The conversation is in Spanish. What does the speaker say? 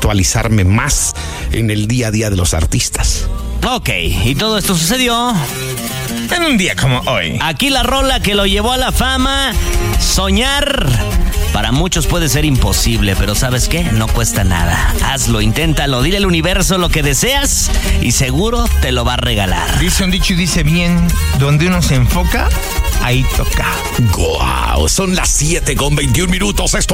actualizarme más en el día a día de los artistas. Ok, y todo esto sucedió en un día como hoy. Aquí la rola que lo llevó a la fama. Soñar para muchos puede ser imposible, pero ¿sabes qué? No cuesta nada. Hazlo, inténtalo, dile al universo lo que deseas y seguro te lo va a regalar. Dice un dicho y dice bien, donde uno se enfoca, ahí toca. ¡Guau! Son las 7:21. Esto